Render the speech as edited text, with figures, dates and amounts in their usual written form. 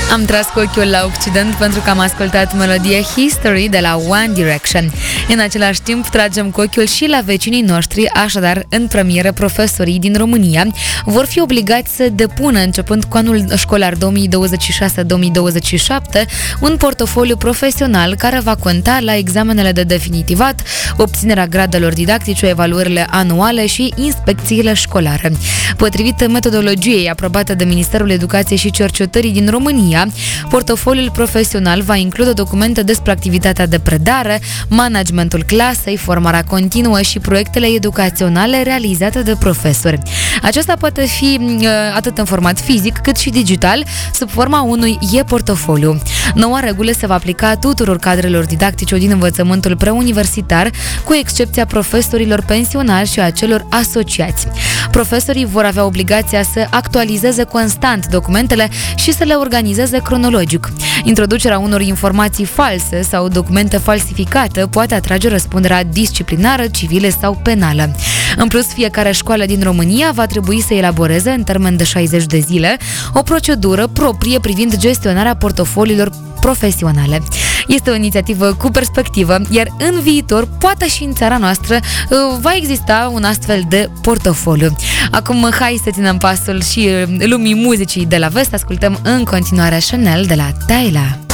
Am tras cu ochiul la Occident pentru că am ascultat melodia History de la One Direction. În același timp, tragem cu ochiul și la vecinii noștri, așadar, în premieră, profesorii din România vor fi obligați să depună, începând cu anul școlar 2026-2027, un portofoliu profesional care va conta la examenele de definitivat, obținerea gradelor didactice, evaluările anuale și inspecțiile școlare. Potrivit metodologiei aprobată de Ministerul Educației și Cercetării din România, portofoliul profesional va include documente despre activitatea de predare, managementul clasei, formarea continuă și proiectele educaționale realizate de profesori. Acesta poate fi atât în format fizic cât și digital, sub forma unui e-portofoliu. Noua regulă se va aplica tuturor cadrelor didactice din învățământul preuniversitar, cu excepția profesorilor pensionari și a celor asociați. Profesorii vor avea obligația să actualizeze constant documentele și să le organizeze cronologic. Introducerea unor informații false sau documente falsificate poate atrage răspunderea disciplinară, civilă sau penală. În plus, fiecare școală din România va trebui să elaboreze, în termen de 60 de zile, o procedură proprie privind gestionarea portofoliilor profesionale. Este o inițiativă cu perspectivă, iar în viitor, poate și în țara noastră, va exista un astfel de portofoliu. Acum, hai să ținem pasul și lumii muzicii de la vest. Ascultăm în continuare Chanel de la Tyla.